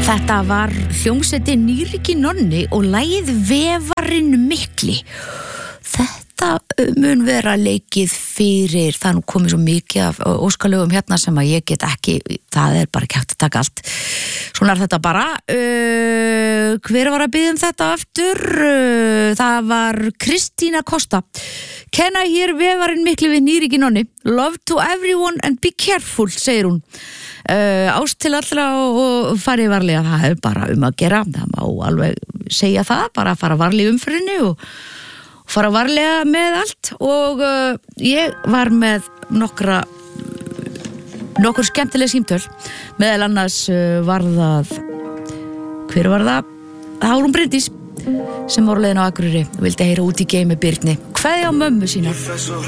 Þetta var hljómsveitin Nýriki Nonni og lagið Vefarinn mikli. Þetta mun vera leikið fyrir, það nú komið svo mikið af óskalögum hérna sem að ég get ekki, það bara ekki hægt að taka allt. Svona þetta bara. Hver var að biðja þetta aftur? Það var Kristína Kosta. Can I hear Vefarinn mikli við Nýriki Nonni? Love to everyone and be careful, segir hún. Ást til allra og farið varlega, það bara að gera, það má alveg segja það, bara að fara varlega umferðinni og fara varlega með allt og ég var með nokkur skemmtileg símtöl, meðal annars var það, hver var það? Hárún Bryndís sem voru leiðin á Akureyri og vildi heyra út í geimi Birni, kveðja á mömmu sína.